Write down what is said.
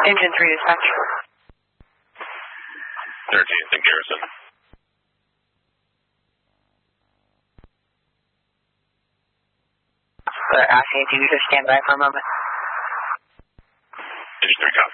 Engine 3 dispatch. 13th and Garrison. Asking if you could just stand by for a moment. Engine 3 copy.